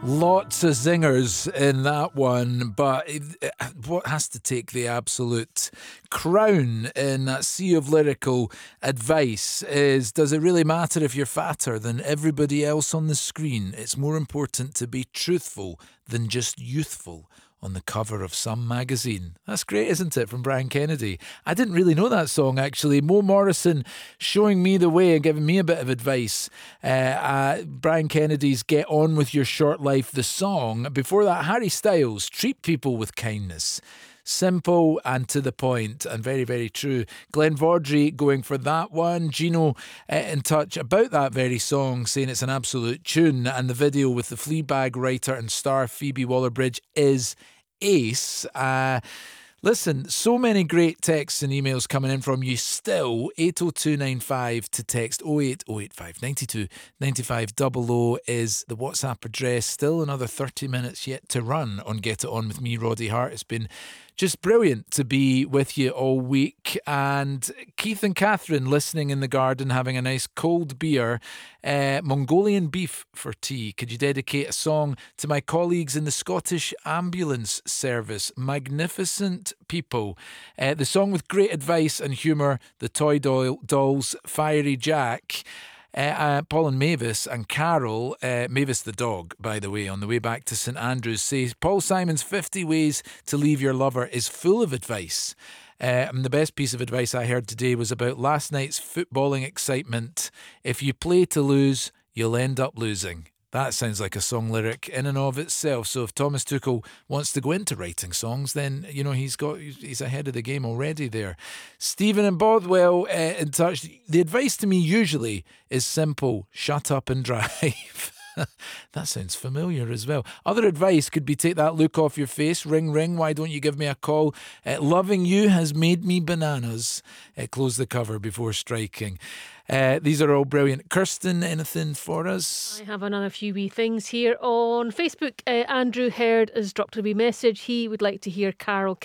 Lots of zingers in that one, but what has to take the absolute crown in that sea of lyrical advice is, does it really matter if you're fatter than everybody else on the screen? It's more important to be truthful than just youthful on the cover of some magazine. That's great, isn't it, from Brian Kennedy? I didn't really know that song, actually. Mo Morrison showing me the way and giving me a bit of advice. Brian Kennedy's Get On With Your Short Life, the song. Before that, Harry Styles, Treat People With Kindness. Simple and to the point, and very, very true. Glenn Vaudry going for that one. Gino in touch about that very song, saying it's an absolute tune, and the video with the Fleabag writer and star Phoebe Waller-Bridge is ace. Listen, so many great texts and emails coming in from you still. 80295 to text 08085 92 95 00 is the WhatsApp address. Still another 30 minutes yet to run on Get It On With Me, Roddy Hart. It's been just brilliant to be with you all week. And Keith and Catherine listening in the garden, having a nice cold beer. Mongolian beef for tea. Could you dedicate a song to my colleagues in the Scottish Ambulance Service? Magnificent people. The song with great advice and humour, the Toy Dolls, Fiery Jack. Paul and Mavis and Carol, Mavis the dog, by the way, on the way back to St Andrews, says Paul Simon's 50 Ways to Leave Your Lover is full of advice. And the best piece of advice I heard today was about last night's footballing excitement. If you play to lose, you'll end up losing. That sounds like a song lyric in and of itself. So if Thomas Tuchel wants to go into writing songs, then, you know, he's ahead of the game already there. Stephen and Bothwell in touch. The advice to me usually is simple: shut up and drive. That sounds familiar as well. Other advice could be take that look off your face. Ring, ring, why don't you give me a call? Loving you has made me bananas. Close the cover before striking. These are all brilliant. Kirsten, anything for us? I have another few wee things here on Facebook. Andrew Heard has dropped a wee message. He would like to hear Carol